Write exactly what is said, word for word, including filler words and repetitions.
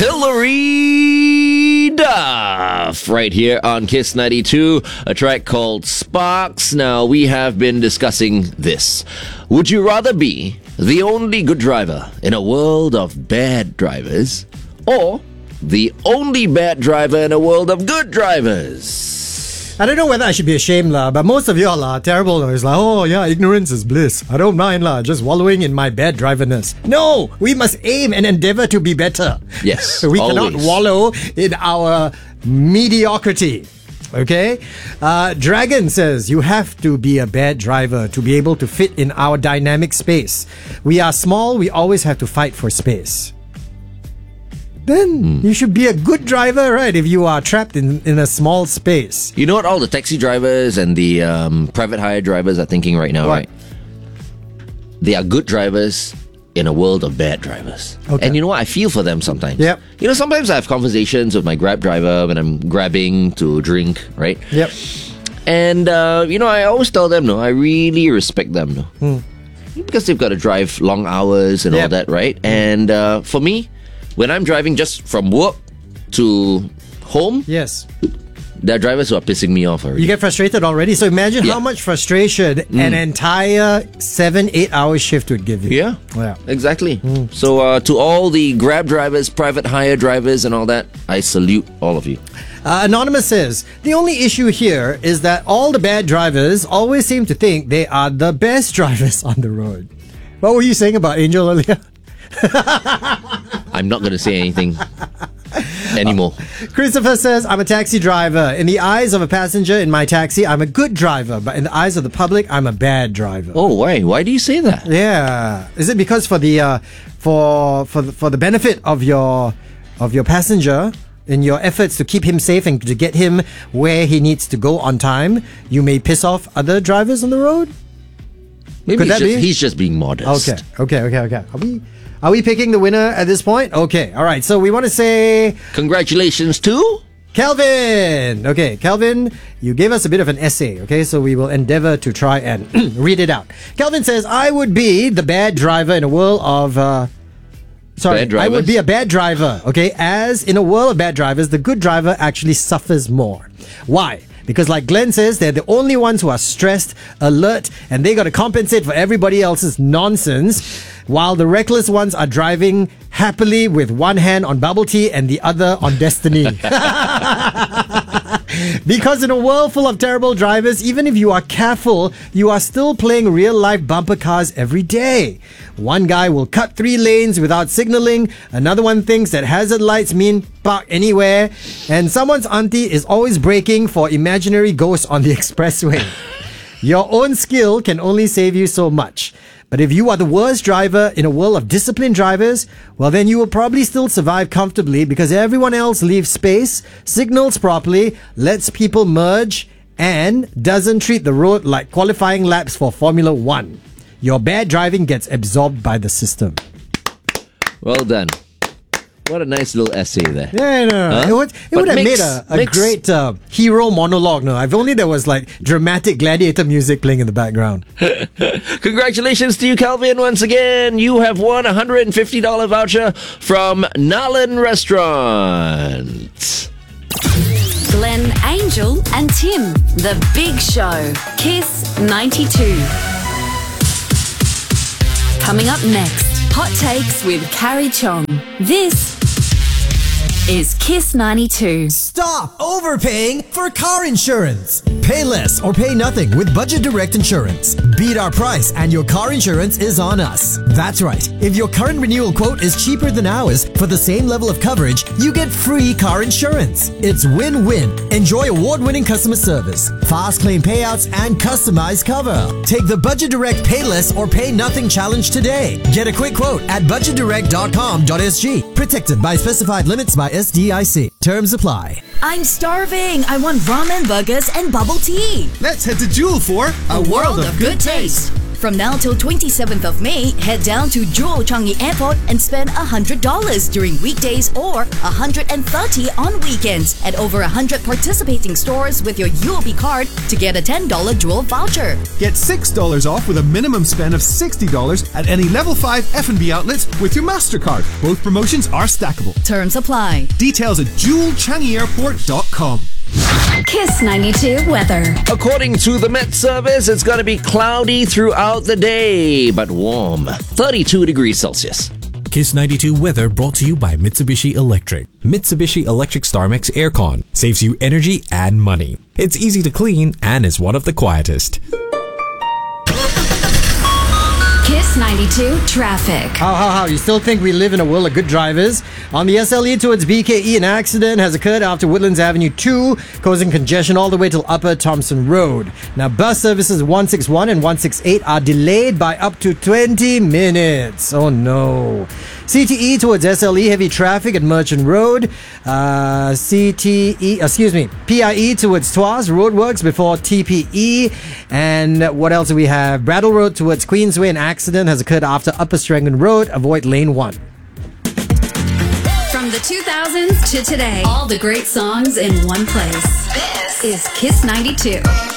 Hilary Duff right here on Kiss ninety-two, a track called Sparks. Now, we have been discussing this. Would you rather be the only good driver in a world of bad drivers, or the only bad driver in a world of good drivers? I don't know whether I should be ashamed, lah, but most of y'all are terrible. It's like, oh yeah, ignorance is bliss. I don't mind, lah, just wallowing in my bad driverness. No, we must aim and endeavor to be better. Yes, we always. cannot wallow in our mediocrity. Okay? Uh, Dragon says, you have to be a bad driver to be able to fit in our dynamic space. We are small, we always have to fight for space. Then mm. you should be a good driver, right? If you are trapped in, in a small space. You know what all the taxi drivers and the um, private hire drivers are thinking right now, what? right? They are good drivers in a world of bad drivers. Okay. And you know what? I feel for them sometimes. Yep. You know, sometimes I have conversations with my Grab driver when I'm grabbing to drink, right? Yep. And, uh, you know, I always tell them, no, I really respect them, no. Mm. Because they've got to drive long hours and yep. all that, right? And uh, for me, when I'm driving just from work to home, yes, there are drivers who are pissing me off already. You get frustrated already. So imagine yeah. how much frustration mm. an entire seven, eight hour shift would give you. Yeah, yeah. exactly. Mm. So uh, to all the Grab drivers, private hire drivers and all that, I salute all of you. Uh, Anonymous says, the only issue here is that all the bad drivers always seem to think they are the best drivers on the road. What were you saying about Angel earlier? I'm not going to say anything anymore. Christopher says, I'm a taxi driver. In the eyes of a passenger in my taxi, I'm a good driver. But in the eyes of the public, I'm a bad driver. Oh, why? Why do you say that? Yeah. Is it because for the uh, for for the, for the benefit of your of your passenger, in your efforts to keep him safe and to get him where he needs to go on time, you may piss off other drivers on the road? Maybe Could he's that just, be? he's just being modest. Okay, okay, okay, okay. Are we... Are we picking the winner at this point? Okay, all right. So we want to say... Congratulations to... Kelvin! Okay, Kelvin, you gave us a bit of an essay, okay? So we will endeavor to try and read it out. Kelvin says, I would be the bad driver in a world of... Uh, sorry, bad I would drivers? be a bad driver, okay? As in a world of bad drivers, the good driver actually suffers more. Why? Because like Glenn says, they're the only ones who are stressed, alert, and they got to compensate for everybody else's nonsense, while the reckless ones are driving happily with one hand on bubble tea and the other on destiny. Because in a world full of terrible drivers, even if you are careful, you are still playing real-life bumper cars every day. One guy will cut three lanes without signaling, another one thinks that hazard lights mean park anywhere, and someone's auntie is always braking for imaginary ghosts on the expressway. Your own skill can only save you so much. But if you are the worst driver in a world of disciplined drivers, well then you will probably still survive comfortably because everyone else leaves space, signals properly, lets people merge, and doesn't treat the road like qualifying laps for Formula One. Your bad driving gets absorbed by the system. Well done. What a nice little essay there. Yeah, no, no. Huh? It would, it But would have mix- made a, a mix- great uh, hero monologue. No, if only there was like dramatic gladiator music playing in the background. Congratulations to you, Calvin, once again. You have won a one hundred fifty dollars voucher from Nalan Restaurant. Glenn, Angel and Tim, The Big Show, Kiss ninety-two. Coming up next, Hot Takes with Carrie Chong. This is Kiss ninety-two. Stop overpaying for car insurance. Pay less or pay nothing with Budget Direct Insurance. Beat our price and your car insurance is on us. That's right. If your current renewal quote is cheaper than ours for the same level of coverage, you get free car insurance. It's win-win. Enjoy award-winning customer service, fast claim payouts, and customized cover. Take the Budget Direct Pay Less or Pay Nothing challenge today. Get a quick quote at budget direct dot com dot s g. Protected by specified limits by S D I C. Terms apply. I'm starving. I want ramen, burgers, and bubble tea. Let's head to Jewel for A world of good taste. From now till twenty-seventh of May, head down to Jewel Changi Airport and spend one hundred dollars during weekdays or one hundred thirty dollars on weekends at over one hundred participating stores with your U O B card to get a ten dollars Jewel voucher. Get six dollars off with a minimum spend of sixty dollars at any Level five F and B outlets with your MasterCard. Both promotions are stackable. Terms apply. Details at jewel changi airport dot com. Kiss ninety-two weather. According to the Met Service, it's going to be cloudy throughout the day, but warm. thirty-two degrees Celsius. Kiss ninety-two weather brought to you by Mitsubishi Electric. Mitsubishi Electric StarMax Aircon saves you energy and money. It's easy to clean and is one of the quietest. Kiss ninety-two traffic. How, how, how? You still think we live in a world of good drivers? On the S L E towards B K E, an accident has occurred after Woodlands Avenue two, causing congestion all the way till Upper Thompson Road. Now, bus services one sixty-one and one sixty-eight are delayed by up to twenty minutes. Oh no. C T E towards S L E, heavy traffic at Merchant Road. Uh, C T E, excuse me, P I E towards Tuas, roadworks before T P E. And what else do we have? Brattle Road towards Queensway, an accident has occurred after Upper Strangan Road. Avoid lane one. From the two thousands to today, all the great songs in one place. This is Kiss ninety-two.